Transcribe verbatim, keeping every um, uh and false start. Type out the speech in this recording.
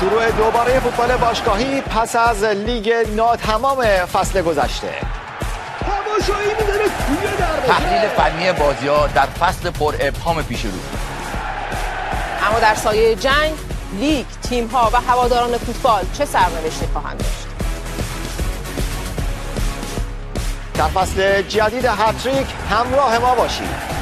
شروع دوباره فوتبال باشگاهی پس از لیگ ناتمام فصل گذشته. تماشایی می‌داره توی دروازه. تحلیل فنی بازی‌ها در فصل پر ابهام پیش رو. اما در سایه جنگ، لیگ، تیم‌ها و هواداران فوتبال چه سرنوشتی خواهند داشت؟ در فصل جدید هتریک همراه ما باشید.